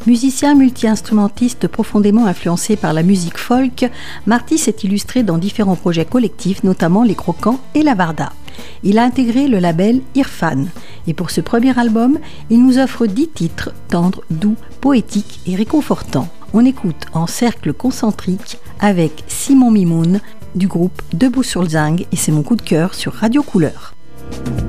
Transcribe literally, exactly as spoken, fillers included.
Musicien multi-instrumentiste profondément influencé par la musique folk, Marty s'est illustré dans différents projets collectifs, notamment Les Croquants et La Varda. Il a intégré le label Irfan et pour ce premier album, il nous offre dix titres tendres, doux, poétiques et réconfortants. On écoute en cercle concentrique avec Simon Mimoun du groupe Debout sur le Zinc et c'est mon coup de cœur sur Radio Couleur.